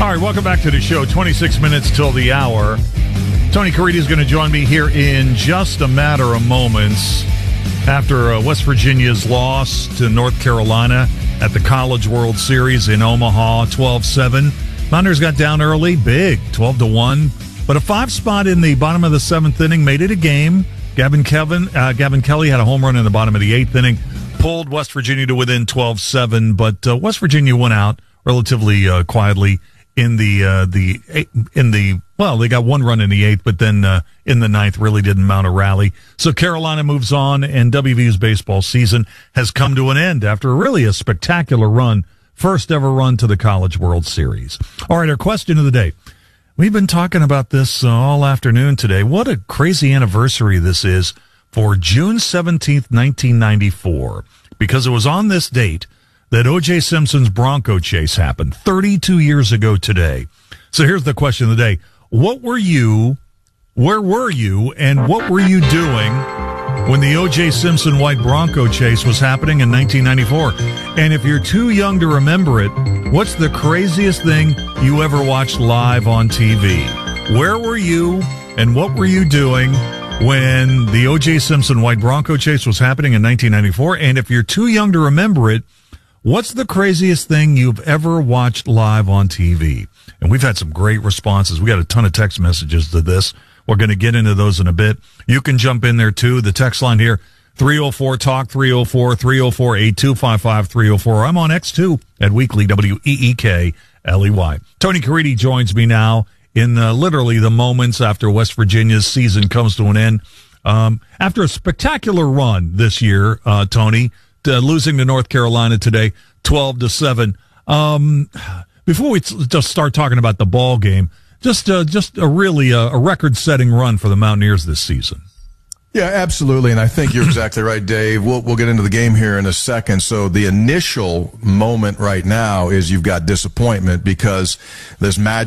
All right, welcome back to the show. 26 minutes till the hour. Tony Caridi is going to join me here in just a matter of moments after West Virginia's loss to North Carolina at the College World Series in Omaha, 12-7. Mountaineers got down early, big, 12-1. But a 5 spot in the bottom of the 7th inning made it a game. Gavin Kelly had a home run in the bottom of the 8th inning, pulled West Virginia to within 12-7. But West Virginia went out relatively quietly in they got one run in the 8th, but then in the 9th really didn't mount a rally. So Carolina moves on, and WVU's baseball season has come to an end after really a spectacular run, first ever run to the College World Series. All right, our question of the day. We've been talking about this all afternoon today. What a crazy anniversary this is for June 17th, 1994, because it was on this date that O.J. Simpson's Bronco chase happened 32 years ago today. So here's the question of the day. What were you, where were you, and what were you doing when the O.J. Simpson white Bronco chase was happening in 1994? And if you're too young to remember it, what's the craziest thing you ever watched live on TV? Where were you, and what were you doing when the O.J. Simpson white Bronco chase was happening in 1994? And if you're too young to remember it, what's the craziest thing you've ever watched live on TV? And we've had some great responses. We got a ton of text messages to this. We're going to get into those in a bit. You can jump in there, too. The text line here, 304-TALK, 304-304-8255, 304. I'm on X, too, at Weekly, WEEKLEY. Tony Caridi joins me now in literally the moments after West Virginia's season comes to an end. After a spectacular run this year, Tony, losing to North Carolina today, 12-7. Before we just start talking about the ball game, just a record-setting run for the Mountaineers this season. Yeah, absolutely, and I think you're exactly right, Dave. We'll get into the game here in a second. So the initial moment right now is you've got disappointment because this magic